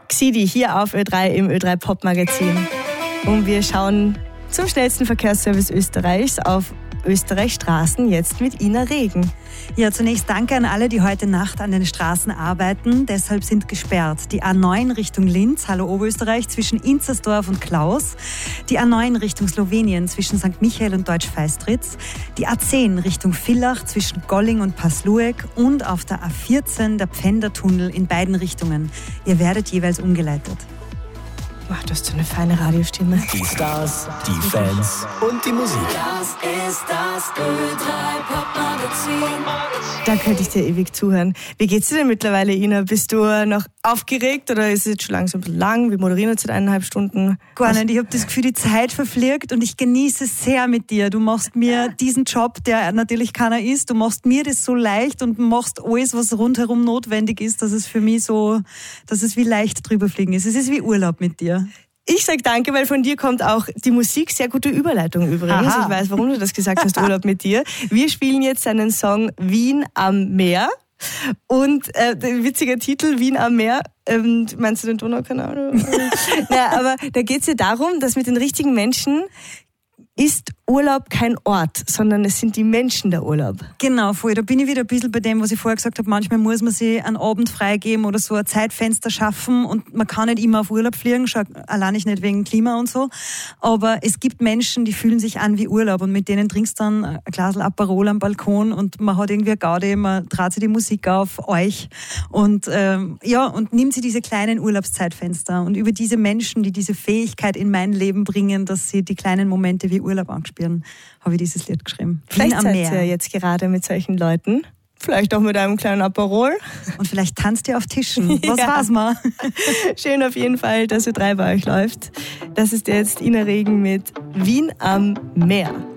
Xidi hier auf Ö3 im Ö3 Pop Magazin. Und wir schauen zum schnellsten Verkehrsservice Österreichs auf Österreichs Straßen jetzt mit Ina Regen. Ja, zunächst danke an alle, die heute Nacht an den Straßen arbeiten. Deshalb sind gesperrt die A9 Richtung Linz, hallo Oberösterreich, zwischen Inzersdorf und Klaus. Die A9 Richtung Slowenien zwischen St. Michael und Deutsch-Feistritz. Die A10 Richtung Villach zwischen Golling und Pasluek. Und auf der A14 der Pfändertunnel in beiden Richtungen. Ihr werdet jeweils umgeleitet. Ach, du hast so eine feine Radiostimme. Die Stars, die Fans und die Musik. Das ist das Ö3 Pop Magazin. Da könnte ich dir ewig zuhören. Wie geht's dir denn mittlerweile, Ina? Bist du noch aufgeregt oder ist es jetzt schon langsam ein bisschen lang? Wir moderieren jetzt seit 1,5 Stunden. Gar nicht. Ich habe das Gefühl, die Zeit verfliegt und ich genieße es sehr mit dir. Du machst mir diesen Job, der natürlich keiner ist, du machst mir das so leicht und machst alles, was rundherum notwendig ist, dass es für mich so, dass es wie leicht drüberfliegen ist. Es ist wie Urlaub mit dir. Ich sag danke, weil von dir kommt auch die Musik. Sehr gute Überleitung übrigens. Aha. Ich weiß, warum du das gesagt hast, Urlaub mit dir. Wir spielen jetzt einen Song Wien am Meer. Und witziger Titel, Wien am Meer. Meinst du den Donaukanal? Naja, aber da geht es ja darum, dass mit den richtigen Menschen ist Urlaub kein Ort, sondern es sind die Menschen der Urlaub. Genau, voll. Da bin ich wieder ein bisschen bei dem, was ich vorher gesagt habe. Manchmal muss man sich einen Abend freigeben oder so ein Zeitfenster schaffen und man kann nicht immer auf Urlaub fliegen, schon allein nicht wegen Klima und so. Aber es gibt Menschen, die fühlen sich an wie Urlaub und mit denen trinkst du dann ein Glas Aperol am Balkon und man hat irgendwie eine Gaudi, man dreht sich die Musik auf euch und und nimmt sich diese kleinen Urlaubszeitfenster und über diese Menschen, die diese Fähigkeit in mein Leben bringen, dass sie die kleinen Momente wie Urlaub anspielen, habe ich dieses Lied geschrieben. Vielleicht Wien am seid Meer. ihr jetzt gerade mit solchen Leuten. Vielleicht auch mit einem kleinen Aperol. Und vielleicht tanzt ihr auf Tischen. Was war's mal? Schön auf jeden Fall, dass Ö3 bei euch läuft. Das ist jetzt Ina Regen mit Wien am Meer.